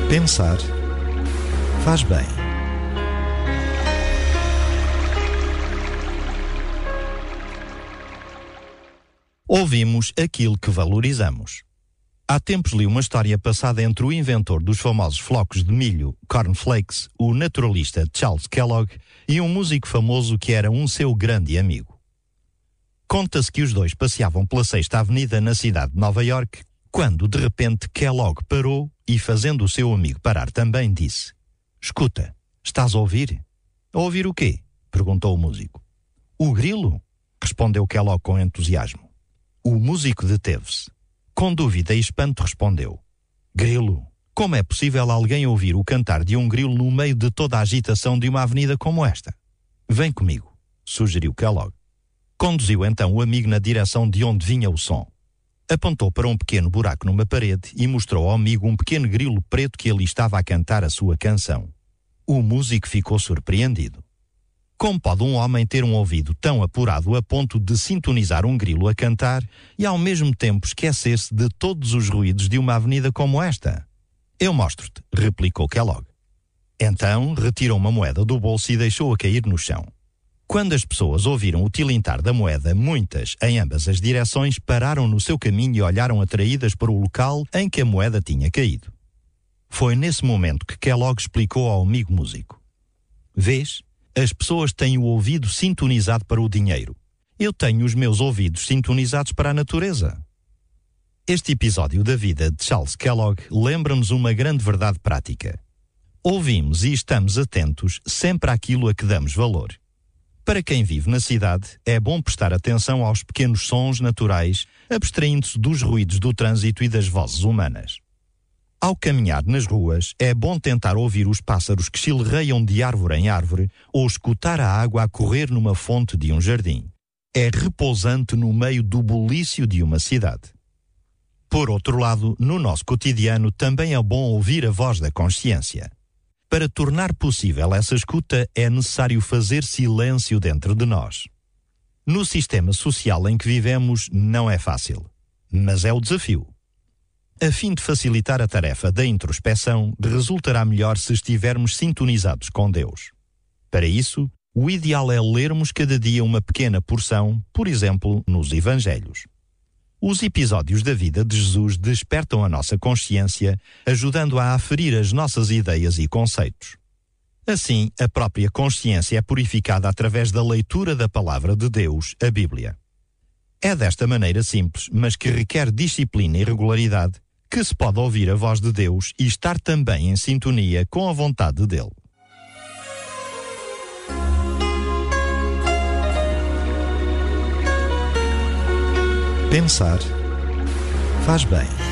Pensar faz bem. Ouvimos aquilo que valorizamos. Há tempos li uma história passada entre o inventor dos famosos flocos de milho, cornflakes, o naturalista Charles Kellogg, e um músico famoso que era um seu grande amigo. Conta-se que os dois passeavam pela Sexta Avenida na cidade de Nova York, quando de repente Kellogg parou e, fazendo o seu amigo parar também, disse: "Escuta, estás a ouvir?" "A ouvir o quê?" perguntou o músico. "O grilo?" respondeu Kellogg com entusiasmo. O músico deteve-se. Com dúvida e espanto respondeu: "Grilo? Como é possível alguém ouvir o cantar de um grilo no meio de toda a agitação de uma avenida como esta?" "Vem comigo", sugeriu Kellogg. Conduziu então o amigo na direção de onde vinha o som. Apontou para um pequeno buraco numa parede e mostrou ao amigo um pequeno grilo preto que ali estava a cantar a sua canção. O músico ficou surpreendido. Como pode um homem ter um ouvido tão apurado a ponto de sintonizar um grilo a cantar e ao mesmo tempo esquecer-se de todos os ruídos de uma avenida como esta? "Eu mostro-te", replicou Kellogg. Então retirou uma moeda do bolso e deixou-a cair no chão. Quando as pessoas ouviram o tilintar da moeda, muitas, em ambas as direções, pararam no seu caminho e olharam atraídas para o local em que a moeda tinha caído. Foi nesse momento que Kellogg explicou ao amigo músico: "Vês? As pessoas têm o ouvido sintonizado para o dinheiro. Eu tenho os meus ouvidos sintonizados para a natureza." Este episódio da vida de Charles Kellogg lembra-nos uma grande verdade prática. Ouvimos e estamos atentos sempre àquilo a que damos valor. Para quem vive na cidade, é bom prestar atenção aos pequenos sons naturais, abstraindo-se dos ruídos do trânsito e das vozes humanas. Ao caminhar nas ruas, é bom tentar ouvir os pássaros que chilreiam de árvore em árvore ou escutar a água a correr numa fonte de um jardim. É repousante no meio do bulício de uma cidade. Por outro lado, no nosso cotidiano também é bom ouvir a voz da consciência. Para tornar possível essa escuta, é necessário fazer silêncio dentro de nós. No sistema social em que vivemos, não é fácil, mas é o desafio. A fim de facilitar a tarefa da introspeção, resultará melhor se estivermos sintonizados com Deus. Para isso, o ideal é lermos cada dia uma pequena porção, por exemplo, nos Evangelhos. Os episódios da vida de Jesus despertam a nossa consciência, ajudando a aferir as nossas ideias e conceitos. Assim, a própria consciência é purificada através da leitura da Palavra de Deus, a Bíblia. É desta maneira simples, mas que requer disciplina e regularidade, que se pode ouvir a voz de Deus e estar também em sintonia com a vontade dele. Pensar faz bem.